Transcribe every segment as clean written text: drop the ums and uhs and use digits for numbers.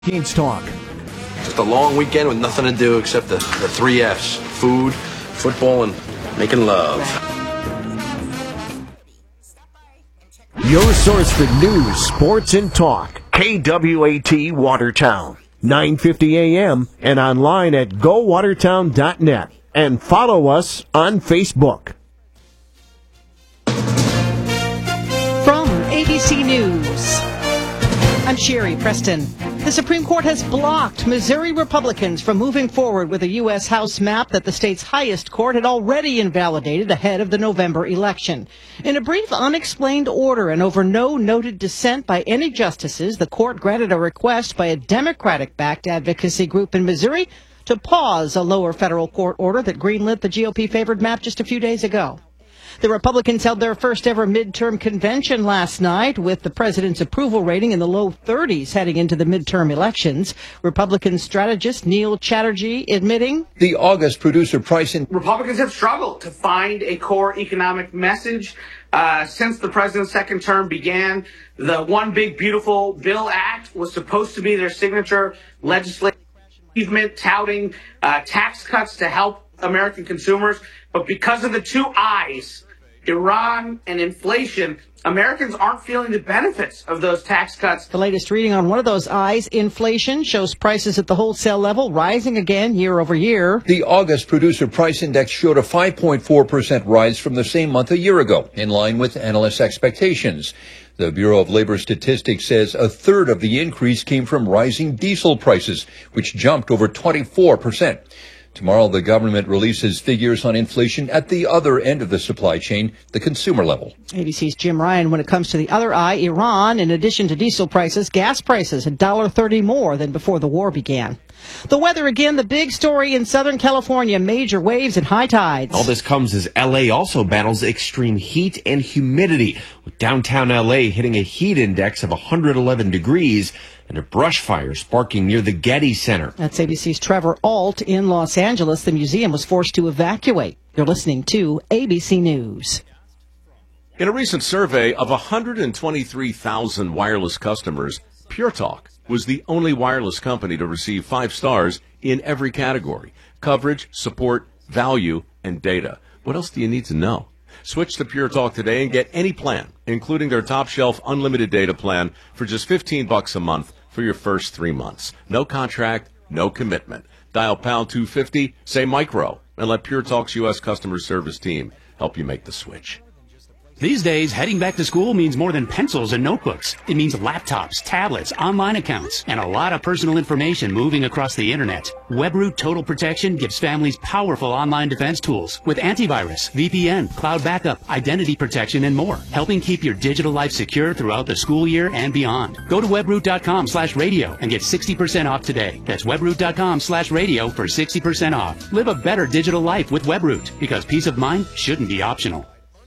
Teens Talk. Just a long weekend with nothing to do except the three F's: food, football, and making love. Your source for news, sports, and talk. KWAT Watertown. 9:50 a.m. and online at gowatertown.net. And follow us on Facebook. From ABC News, I'm Sherry Preston. The Supreme Court has blocked Missouri Republicans from moving forward with a U.S. House map that the state's highest court had already invalidated ahead of the November election. In a brief, unexplained order and over no noted dissent by any justices, the court granted a request by a Democratic-backed advocacy group in Missouri to pause a lower federal court order that greenlit the GOP-favored map just a few days ago. The Republicans held their first ever midterm convention last night with the president's approval rating in the low 30s heading into the midterm elections. Republican strategist Neil Chatterjee admitting the August producer price in Republicans have struggled to find a core economic message since the president's second term began. The One Big Beautiful Bill Act was supposed to be their signature legislative achievement, touting tax cuts to help American consumers. But because of the two I's, Iran and inflation, Americans aren't feeling the benefits of those tax cuts. The latest reading on one of those I's, inflation, shows prices at the wholesale level rising again year over year. The August producer price index showed a 5.4% rise from the same month a year ago, in line with analysts' expectations. The Bureau of Labor Statistics says a third of the increase came from rising diesel prices, which jumped over 24%. Tomorrow, the government releases figures on inflation at the other end of the supply chain, the consumer level. ABC's Jim Ryan. When it comes to the other I, Iran, in addition to diesel prices, gas prices $1.30 more than before the war began. The weather again, the big story in Southern California, major waves and high tides. All this comes as L.A. also battles extreme heat and humidity, with downtown L.A. hitting a heat index of 111 degrees and a brush fire sparking near the Getty Center. That's ABC's Trevor Ault in Los Angeles. The museum was forced to evacuate. You're listening to ABC News. In a recent survey of 123,000 wireless customers, Pure Talk was the only wireless company to receive 5 stars in every category: coverage, support, value, and data. What else do you need to know? Switch to Pure Talk today and get any plan, including their top shelf unlimited data plan, for just $15 a month for your first 3 months. No contract, no commitment. Dial pound 250, say micro, and let Pure Talk's U.S. customer service team help you make the switch. These days, heading back to school means more than pencils and notebooks. It means laptops, tablets, online accounts, and a lot of personal information moving across the internet. WebRoot Total Protection gives families powerful online defense tools with antivirus, VPN, cloud backup, identity protection, and more, helping keep your digital life secure throughout the school year and beyond. Go to webroot.com/radio and get 60% off today. That's webroot.com/radio for 60% off. Live a better digital life with WebRoot, because peace of mind shouldn't be optional.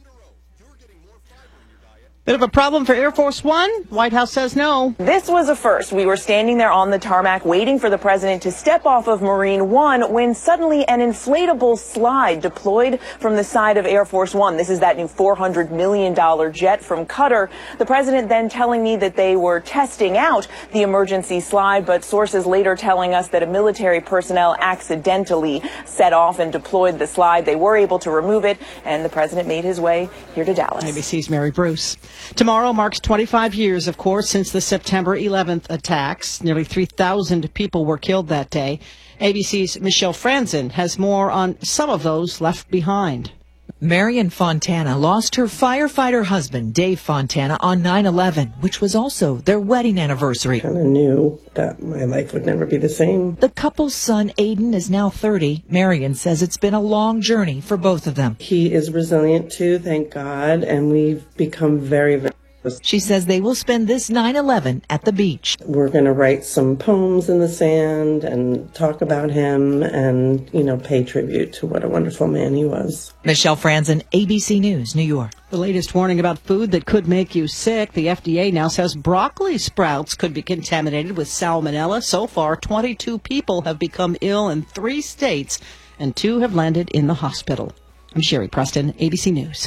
Bit of a problem for Air Force One? White House says no. This was a first. We were standing there on the tarmac waiting for the president to step off of Marine One when suddenly an inflatable slide deployed from the side of Air Force One. This is that new $400 million jet from Qatar. The president then telling me that they were testing out the emergency slide, but sources later telling us that a military personnel accidentally set off and deployed the slide. They were able to remove it, and the president made his way here to Dallas. ABC's Mary Bruce. Tomorrow marks 25 years, of course, since the September 11th attacks. Nearly 3,000 people were killed that day. ABC's Michelle Franzen has more on some of those left behind. Marion Fontana lost her firefighter husband, Dave Fontana, on 9/11, which was also their wedding anniversary. I kind of knew that my life would never be the same. The couple's son, Aiden, is now 30. Marion says it's been a long journey for both of them. He is resilient too, thank God, and we've become very, very close. She says they will spend this 9/11 at the beach. We're going to write some poems in the sand and talk about him and, pay tribute to what a wonderful man he was. Michelle Franzen, ABC News, New York. The latest warning about food that could make you sick. The FDA now says broccoli sprouts could be contaminated with salmonella. So far, 22 people have become ill in 3 states, and 2 have landed in the hospital. I'm Sherry Preston, ABC News.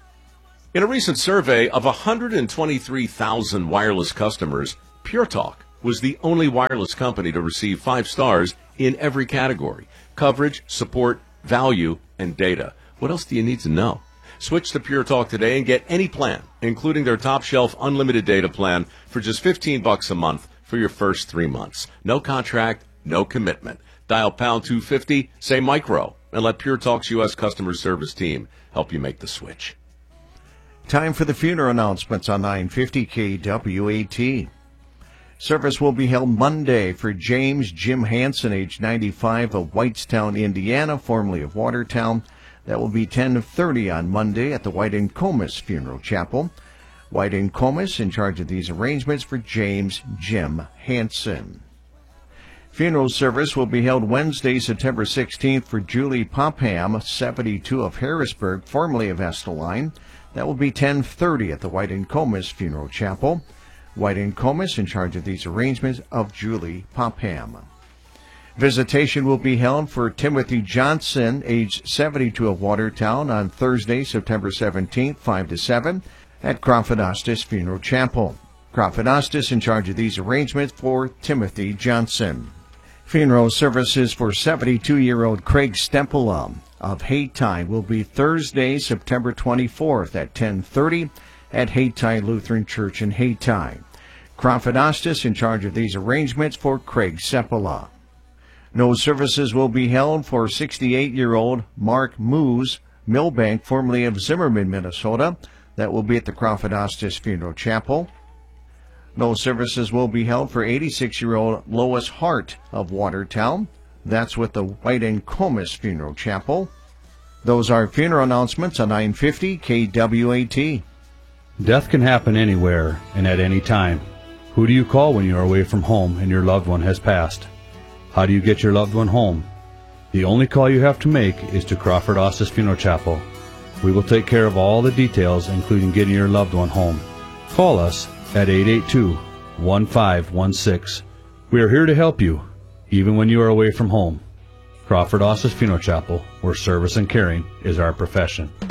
In a recent survey of 123,000 wireless customers, Pure Talk was the only wireless company to receive 5 stars in every category: coverage, support, value, and data. What else do you need to know? Switch to Pure Talk today and get any plan, including their top shelf unlimited data plan, for just $15 a month for your first 3 months. No contract, no commitment. Dial pound 250, say micro, and let Pure Talk's U.S. customer service team help you make the switch. Time for the funeral announcements on 950 KWAT. Service will be held Monday for James Jim Hansen, age 95, of Whitestown, Indiana, formerly of Watertown. That will be 10:30 on Monday at the White and Comus Funeral Chapel. White and Comus in charge of these arrangements for James Jim Hansen. Funeral service will be held Wednesday, September 16th for Julie Popham, 72, of Harrisburg, formerly of Estelline. That will be 10:30 at the White and Comus Funeral Chapel. White and Comus in charge of these arrangements of Julie Popham. Visitation will be held for Timothy Johnson, age 72, of Watertown, on Thursday, September 17th, 5 to 7, at Crawford Ostis Funeral Chapel. Crawford Ostis in charge of these arrangements for Timothy Johnson. Funeral services for 72-year-old Craig Stempela of Hayti will be Thursday, September 24th at 10:30 at Hayti Lutheran Church in Hayti. Crawford Ostis in charge of these arrangements for Craig Stempela. No services will be held for 68-year-old Mark Moose, Milbank, formerly of Zimmerman, Minnesota. That will be at the Crawford Ostis Funeral Chapel. No services will be held for 86-year-old Lois Hart of Watertown. That's with the White and Comus Funeral Chapel. Those are funeral announcements on 950 KWAT. Death can happen anywhere and at any time. Who do you call when you are away from home and your loved one has passed? How do you get your loved one home? The only call you have to make is to Crawford Ostis Funeral Chapel. We will take care of all the details, including getting your loved one home. Call us at 882-1516. We are here to help you, even when you are away from home. Crawford Ostis Funeral Chapel, where service and caring is our profession.